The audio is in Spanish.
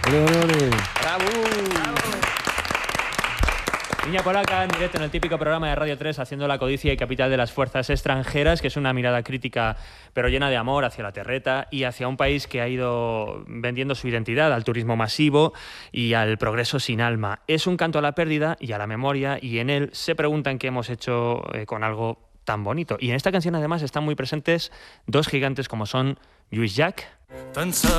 Ole, ole, ole. ¡Bravo! Niña Polaca en directo en el típico programa de Radio 3 haciendo la codicia y capital de las fuerzas extranjeras, que es una mirada crítica pero llena de amor hacia la terreta y hacia un país que ha ido vendiendo su identidad al turismo masivo y al progreso sin alma. Es un canto a la pérdida y a la memoria, y en él se preguntan qué hemos hecho con algo tan bonito. Y en esta canción además están muy presentes dos gigantes como son Lluís Llach